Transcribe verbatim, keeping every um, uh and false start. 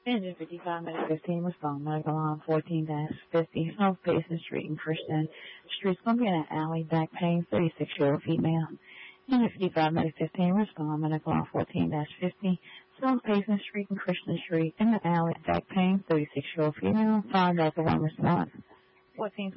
Engine fifty-five, minute fifteen, respond. Medical line fourteen dash fifty, South Basin Street in Christian. Street's going to be in an alley, back pain, thirty-six-year-old female. Engine fifty-five, minute fifteen, respond. Medical line fourteen dash fifty, South Basin Street in Christian Street in the alley, back pain, thirty-six-year-old female. Find out the one response. fourteen